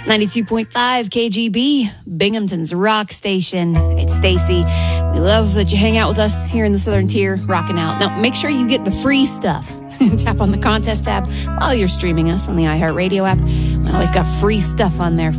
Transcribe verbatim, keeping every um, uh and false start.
ninety-two point five K G B, Binghamton's rock station. It's Stacy. We love that you hang out with us here in the Southern Tier, rocking out. Now, make sure you get the free stuff. Tap on the contest tab while you're streaming us on the iHeartRadio app. We always got free stuff on there